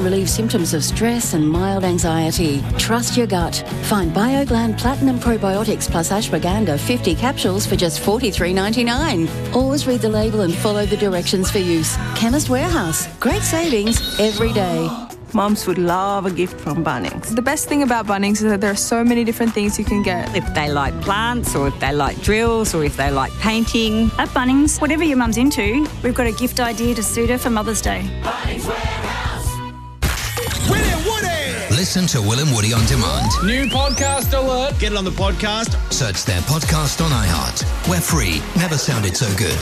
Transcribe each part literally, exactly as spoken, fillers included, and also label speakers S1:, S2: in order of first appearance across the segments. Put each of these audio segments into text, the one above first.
S1: Relieve symptoms of stress and mild anxiety. Trust your gut. Find BioGland Platinum Probiotics plus Ashwagandha fifty capsules for just forty-three ninety-nine. Always read the label and follow the directions for use. Chemist Warehouse. Great savings every day.
S2: Mums would love a gift from Bunnings.
S3: The best thing about Bunnings is that there are so many different things you can get.
S4: If they like plants or if they like drills or if they like painting.
S5: At Bunnings, whatever your mum's into, we've got a gift idea to suit her for Mother's Day.
S6: Bunnings Warehouse.
S7: Will and Woody!
S8: Listen to Will and Woody on demand.
S7: New podcast alert. Get it on the podcast.
S8: Search their podcast on iHeart. We're free. Never sounded so good.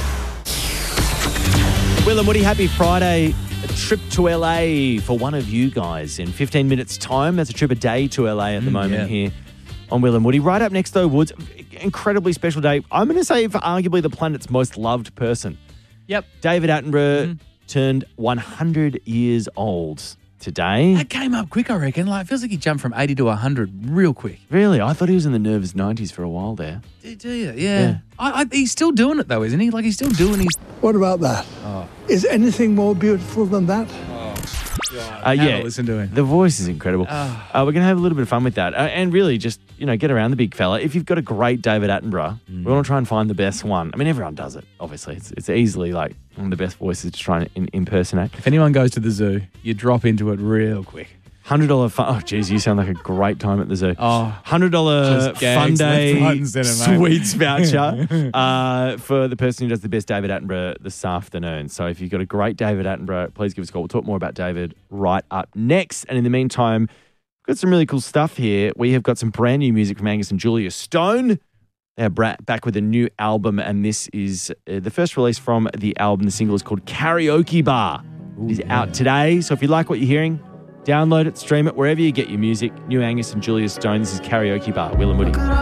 S9: Will and Woody, happy Friday. A trip to L A for one of you guys in fifteen minutes' time. That's a trip a day to L A at the mm, moment yeah. here on Will and Woody. Right up next, though, Woods, incredibly special day. I'm going to say for arguably the planet's most loved person.
S10: Yep.
S9: David Attenborough
S10: mm.
S9: turned one hundred years old today.
S10: That came up quick, I reckon. Like, it feels like he jumped from eighty to one hundred real quick.
S9: Really? I thought he was in the nervous nineties for a while there.
S10: Do, do you? Yeah. yeah. I, I, he's still doing it, though, isn't he? Like, he's still doing his...
S11: What about that?
S10: Oh.
S11: Is anything more beautiful than that?
S10: Oh, God.
S9: Uh, yeah,
S10: listen to him.
S9: The voice is incredible.
S10: Oh.
S9: Uh, we're going to have a little bit of fun with that. Uh, and really just, you know, get around the big fella. If you've got a great David Attenborough, mm. we want to try and find the best one. I mean, everyone does it, obviously. It's, it's easily, like, one of the best voices to try and in- impersonate.
S10: If anyone goes to the zoo, you drop into it real quick.
S9: one hundred dollars fun. Oh, geez, you sound like a great time at the zoo.
S10: Oh,
S9: one hundred dollars fun day
S10: center,
S9: sweets voucher uh, for the person who does the best David Attenborough this afternoon. So if you've got a great David Attenborough, please give us a call. We'll talk more about David right up next. And in the meantime, we've got some really cool stuff here. We have got some brand new music from Angus and Julia Stone. They're back with a new album, and this is uh, the first release from the album. The single is called Karaoke Bar. It is
S10: yeah.
S9: out today. So if you like what you're hearing, download it, stream it, wherever you get your music. New Angus and Julia Stone. This is Karaoke Bar. Will and Woody.